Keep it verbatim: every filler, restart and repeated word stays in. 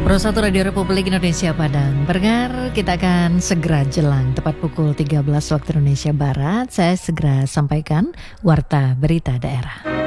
Satu Radio Republik Indonesia Padang. Pendengar, kita akan segera jelang tepat pukul tiga belas waktu Indonesia Barat. Saya segera sampaikan warta berita daerah.